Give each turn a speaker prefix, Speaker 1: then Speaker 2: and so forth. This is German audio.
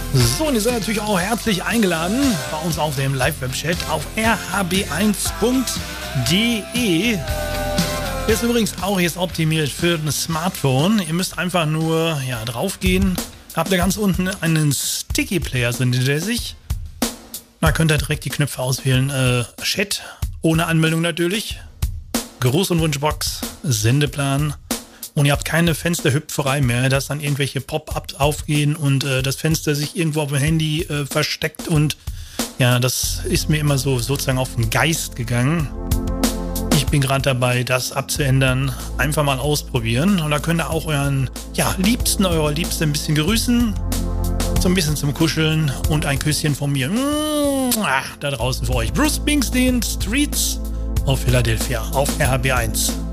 Speaker 1: So, und ihr seid natürlich auch herzlich eingeladen bei uns auf dem Live-Web-Chat auf rhb1.de. Ist übrigens auch jetzt optimiert für ein Smartphone. Ihr müsst einfach nur draufgehen. Habt ihr ganz unten einen Sticky-Player, sendet der sich. Da könnt ihr direkt die Knöpfe auswählen. Chat, ohne Anmeldung natürlich. Gruß- und Wunschbox, Sendeplan. Und ihr habt keine Fensterhüpferei mehr, dass dann irgendwelche Pop-ups aufgehen und das Fenster sich irgendwo auf dem Handy versteckt. Und ja, das ist mir immer so sozusagen auf den Geist gegangen. Ich bin gerade dabei, das abzuändern. Einfach mal ausprobieren. Und da könnt ihr auch euren Liebsten, eurer Liebste ein bisschen grüßen. So ein bisschen zum Kuscheln und ein Küsschen von mir. Da draußen für euch. Bruce Springsteen, Streets auf Philadelphia, auf RHB1.